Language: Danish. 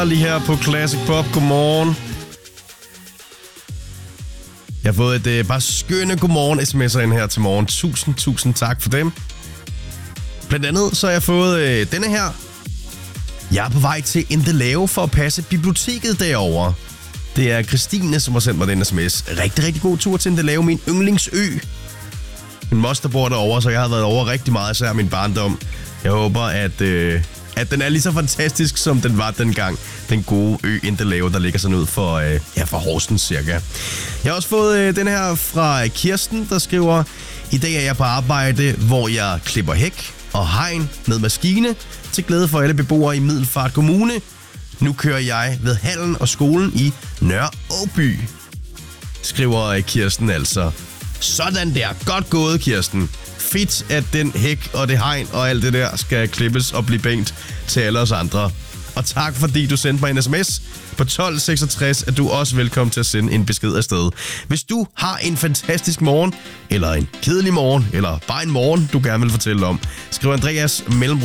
Lige her på Classic Pop. Godmorgen. Jeg har fået et bare skønne godmorgen sms'er ind her til morgen. Tusind tak for dem. Blandt andet så har jeg fået denne her. Jeg er på vej til Endelave for at passe biblioteket derovre. Det er Christine, som har sendt mig den sms. Rigtig god tur til Endelave, min yndlingsø. Min moster bor derovre, så jeg har været over rigtig meget, især min barndom. Jeg håber, at den er lige så fantastisk, som den var dengang. Den gode ø Endelave, der ligger sådan ud for Horsens cirka. Jeg har også fået den her fra Kirsten, der skriver: I dag er jeg på arbejde, hvor jeg klipper hæk og hegn med maskine til glæde for alle beboere i Middelfart Kommune. Nu kører jeg ved hallen og skolen i Nørre Åby, skriver Kirsten altså. Sådan der. Godt gået, Kirsten. Fedt, at den hæk og det hegn og alt det der skal klippes og blive bænkt til alle os andre. Og tak, fordi du sendte mig en sms på 1266, at du også velkommen til at sende en besked afsted. Hvis du har en fantastisk morgen, eller en kedelig morgen, eller bare en morgen, du gerne vil fortælle om, skriv Andreas mellemrum